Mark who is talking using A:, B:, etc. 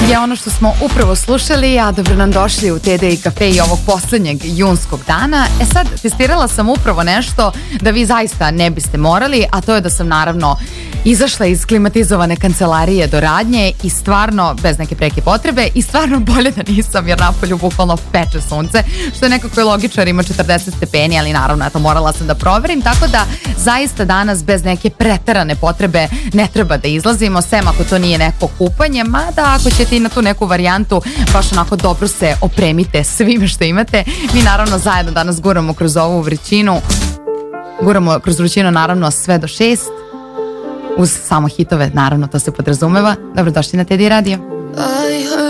A: je ono što smo upravo slušali, a dobro nam došli u TD i kafe i ovog poslednjeg junskog dana. Sad, testirala sam upravo nešto da vi zaista ne biste morali, a to je da sam naravno izašla iz klimatizovane kancelarije do radnje i stvarno, bez neke preke potrebe, i stvarno bolje da nisam jer napolju bukvalno peče sunce, što je nekako i logično jer ima 40 stepeni, ali naravno eto, morala sam da proverim, tako da zaista danas bez neke preterane potrebe ne treba da izlazimo, sem ako to nije neko kupanje, mada ako ćete i na tu neku varijantu, baš onako dobro se opremite svime što imate. Mi naravno zajedno danas guramo kroz ovu vrućinu, naravno sve do 6, uz samo hitove, naravno to se podrazumeva. Dobrodošli na TD Radio.